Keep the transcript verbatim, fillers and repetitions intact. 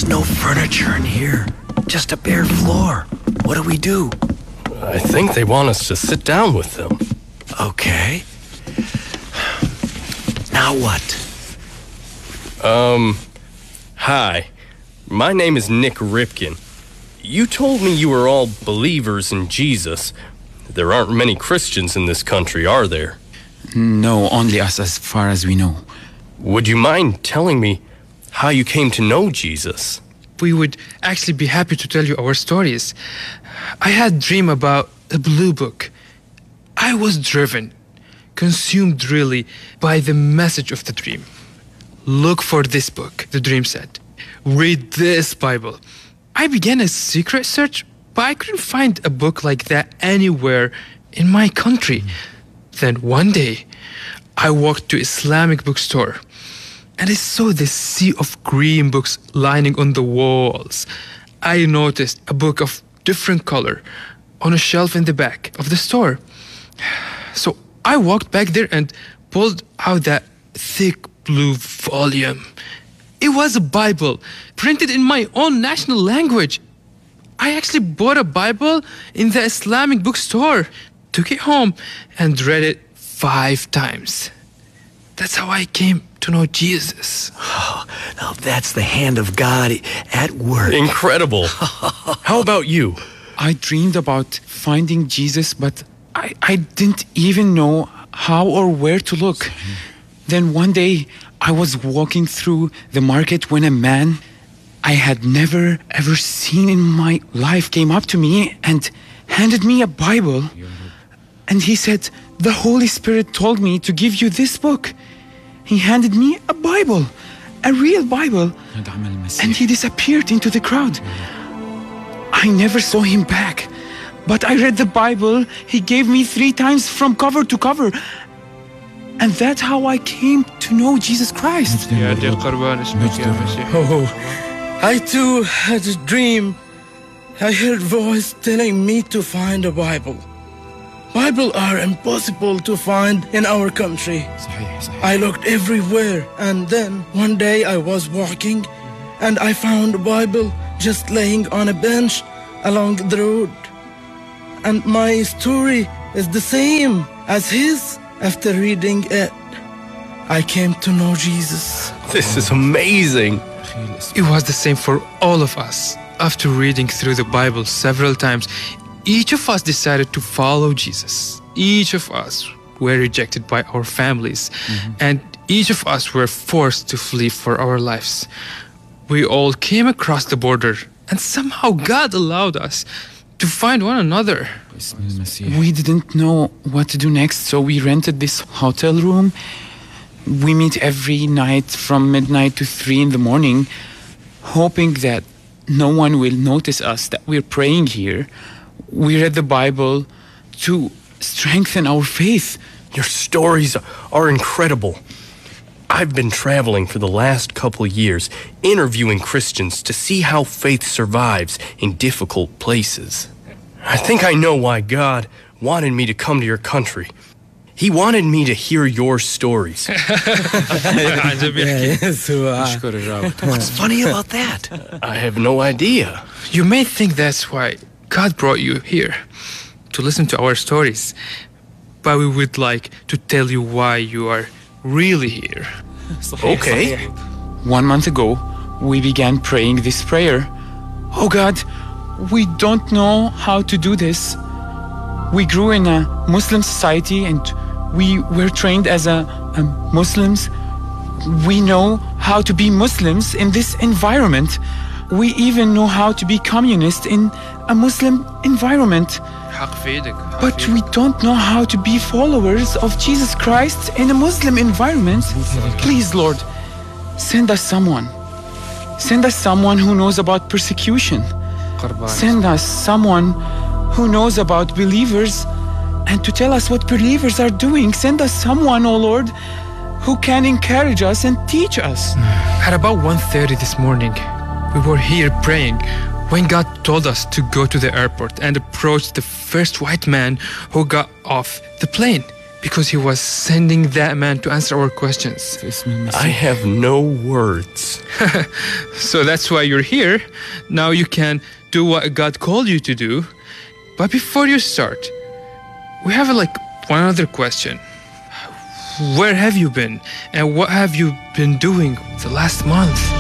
There's no furniture in here. Just a bare floor. What do we do? I think they want us to sit down with them. Okay. Now what? Um, hi. My name is Nick Ripkin. You told me you were all believers in Jesus. There aren't many Christians in this country, are there? No, only us as far as we know. Would you mind telling me how you came to know Jesus? We would actually be happy to tell you our stories. I had a dream about a blue book. I was driven, consumed really by the message of the dream. Look for this book, the dream said. Read this Bible. I began a secret search, but I couldn't find a book like that anywhere in my country. Then one day, I walked to Islamic bookstore and I saw this sea of green books lining on the walls. I noticed a book of different color on a shelf in the back of the store. So I walked back there and pulled out that thick blue volume. It was a Bible printed in my own national language. I actually bought a Bible in the Islamic bookstore, took it home, and read it five times. That's how I came to know Jesus. Oh, now that's the hand of God at work. Incredible. How about you? I dreamed about finding Jesus, but I, I didn't even know how or where to look. Then one day, I was walking through the market when a man I had never ever seen in my life came up to me and handed me a Bible. And he said, "The Holy Spirit told me to give you this book." He handed me a Bible, a real Bible, and he disappeared into the crowd. I never saw him back, but I read the Bible he gave me three times from cover to cover. And that's how I came to know Jesus Christ. Oh, I too had a dream. I heard a voice telling me to find a Bible. Bibles are impossible to find in our country. I looked everywhere, and then one day I was walking and I found a Bible just laying on a bench along the road. And my story is the same as his. After reading it, I came to know Jesus. This is amazing. It was the same for all of us. After reading through the Bible several times, each of us decided to follow Jesus. Each of us were rejected by our families, mm-hmm. and each of us were forced to flee for our lives. We all came across the border, and somehow God allowed us to find one another. We didn't know what to do next, so we rented this hotel room. We meet every night from midnight to three in the morning, hoping that no one will notice us, that we're praying here. We read the Bible to strengthen our faith. Your stories are incredible. I've been traveling for the last couple of years, interviewing Christians to see how faith survives in difficult places. I think I know why God wanted me to come to your country. He wanted me to hear your stories. What's funny about that? I have no idea. You may think that's why God brought you here, to listen to our stories. But we would like to tell you why you are really here. Okay. One month ago, we began praying this prayer. Oh God, we don't know how to do this. We grew in a Muslim society and we were trained as a, a Muslims. We know how to be Muslims in this environment. We even know how to be communist in a Muslim environment. But we don't know how to be followers of Jesus Christ in a Muslim environment. Please, Lord, send us someone. Send us someone who knows about persecution. Send us someone who knows about believers and to tell us what believers are doing. Send us someone, oh Lord, who can encourage us and teach us. At about one thirty this morning, we were here praying when God told us to go to the airport and approach the first white man who got off the plane. because he was sending that man to answer our questions. I have no words. So that's why you're here. Now you can do what God called you to do. But before you start, we have like one other question. Where have you been? And what have you been doing the last month?